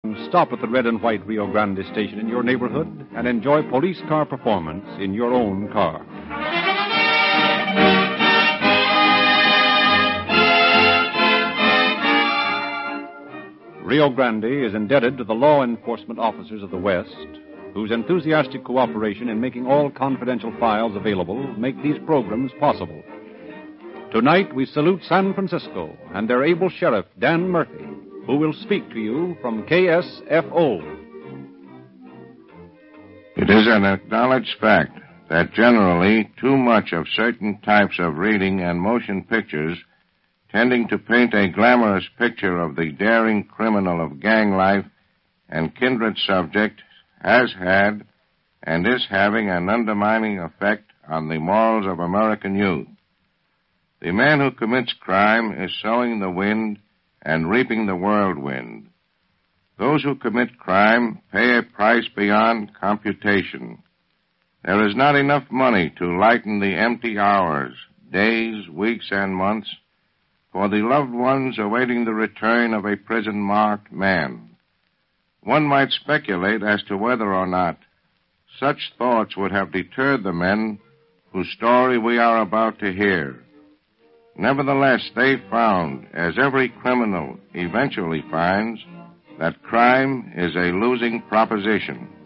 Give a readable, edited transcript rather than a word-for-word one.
Stop at the red and white Rio Grande station in your neighborhood and enjoy police car performance in your own car. Rio Grande is indebted to the law enforcement officers of the West, whose enthusiastic cooperation in making all confidential files available make these programs possible. Tonight, we salute San Francisco and their able sheriff, Dan Murphy, who will speak to you from KSFO. It is an acknowledged fact that generally too much of certain types of reading and motion pictures tending to paint a glamorous picture of the daring criminal of gang life and kindred subjects has had and is having an undermining effect on the morals of American youth. The man who commits crime is sowing the wind and reaping the whirlwind. Those who commit crime pay a price beyond computation. There is not enough money to lighten the empty hours, days, weeks, and months for the loved ones awaiting the return of a prison-marked man. One might speculate as to whether or not such thoughts would have deterred the men whose story we are about to hear. Nevertheless, they found, as every criminal eventually finds, that crime is a losing proposition.